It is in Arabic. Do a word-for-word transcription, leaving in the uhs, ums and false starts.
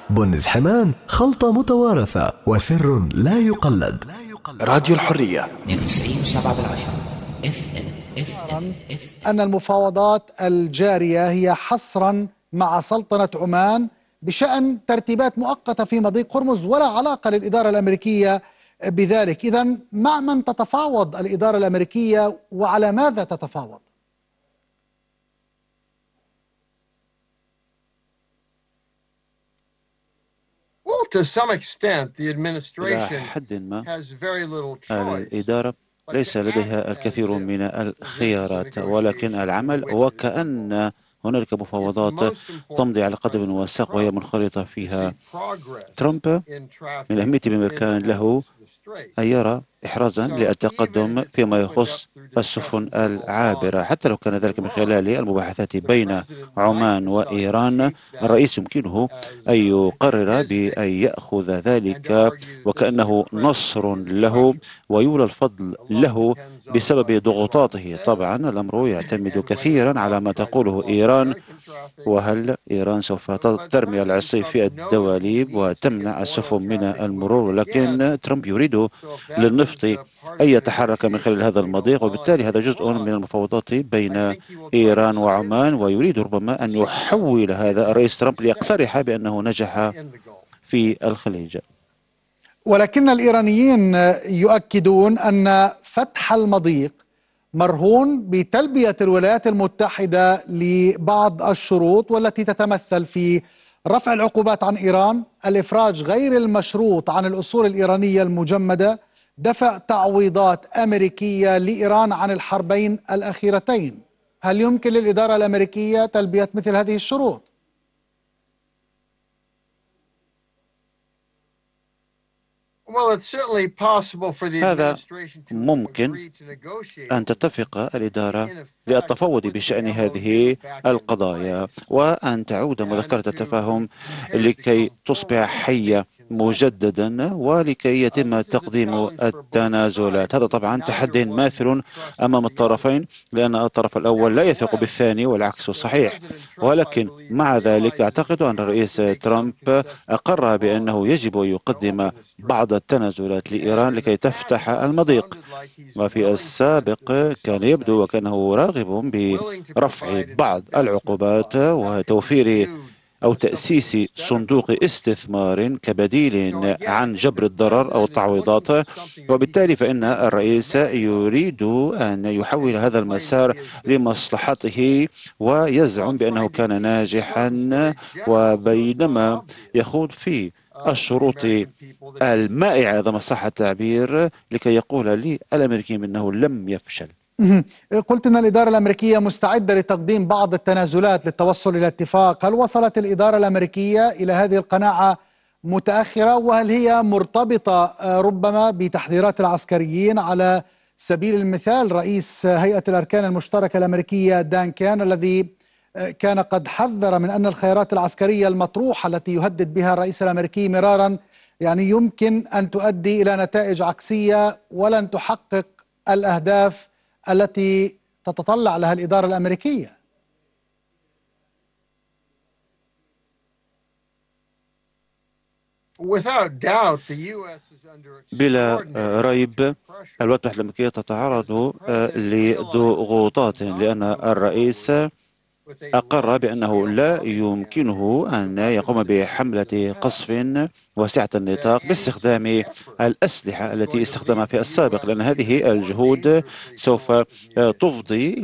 بن زحمان، خلطة متوارثة وسر لا يقلد. راديو الحرية تسعين وسبعة بالعشرة اف ام. أن المفاوضات الجارية هي حصرا مع سلطنة عمان بشأن ترتيبات مؤقتة في مضيق هرمز، ولا علاقة للإدارة الأمريكية بذلك. إذن مع من تتفاوض الإدارة الأمريكية وعلى ماذا تتفاوض؟ إلى حد ما الإدارة ليس لديها الكثير من الخيارات، ولكن العمل وكأن هنالك مفاوضات تمضي على قدم وساق وهي منخرطة فيها. ترامب من الأهمية بمكان له أن يرى إحرازا للتقدم فيما يخص السفن العابرة، حتى لو كان ذلك من خلال المباحثات بين عمان وإيران. الرئيس يمكنه أن يقرر بأن يأخذ ذلك وكأنه نصر له ويولى الفضل له بسبب ضغوطاته. طبعا الأمر يعتمد كثيرا على ما تقوله إيران، وهل إيران سوف ترمي العصي في الدواليب وتمنع السفن من المرور. ولكن ترامب يريد للنفط أن يتحرك من خلال هذا المضيق، وبالتالي هذا جزء من المفاوضات بين إيران وعمان، ويريد ربما أن يحول هذا الرئيس ترامب ليقترح بأنه نجح في الخليج. ولكن الإيرانيين يؤكدون أن فتح المضيق مرهون بتلبية الولايات المتحدة لبعض الشروط، والتي تتمثل في رفع العقوبات عن إيران، الإفراج غير المشروط عن الأصول الإيرانية المجمدة، دفع تعويضات أمريكية لإيران عن الحربين الأخيرتين. هل يمكن للإدارة الأمريكية تلبية مثل هذه الشروط؟ هذا ممكن أن تتفق الإدارة للتفاوض بشأن هذه القضايا وأن تعود مذكرة التفاهم لكي تصبح حية مجددا ولكي يتم تقديم التنازلات. هذا طبعا تحدي ماثل أمام الطرفين، لأن الطرف الأول لا يثق بالثاني والعكس صحيح. ولكن مع ذلك أعتقد أن الرئيس ترامب أقر بأنه يجب أن يقدم بعض التنازلات لإيران لكي تفتح المضيق. وفي السابق كان يبدو وكأنه راغب برفع بعض العقوبات وتوفير أو تأسيس صندوق استثمار كبديل عن جبر الضرر أو التعويضات. وبالتالي فإن الرئيس يريد أن يحول هذا المسار لمصلحته ويزعم بأنه كان ناجحا، وبينما يخوض في الشروط المائعة إذا ما صح التعبير لكي يقول لي الأمريكيين أنه لم يفشل. قلت أن الإدارة الأمريكية مستعدة لتقديم بعض التنازلات للتوصل إلى اتفاق. هل وصلت الإدارة الأمريكية إلى هذه القناعة متأخرة؟ وهل هي مرتبطة ربما بتحذيرات العسكريين؟ على سبيل المثال رئيس هيئة الأركان المشتركة الأمريكية دان كان الذي كان قد حذر من أن الخيارات العسكرية المطروحة التي يهدد بها الرئيس الأمريكي مرارا يعني يمكن أن تؤدي إلى نتائج عكسية ولن تحقق الأهداف التي تتطلع لها الإدارة الأمريكية. بلا ريب الولايات المتحدة الأمريكية تتعرض لضغوطات، لأن الرئيس أقر بأنه لا يمكنه أن يقوم بحملة قصف واسعة النطاق باستخدام الأسلحة التي استخدمها في السابق، لأن هذه الجهود سوف تفضي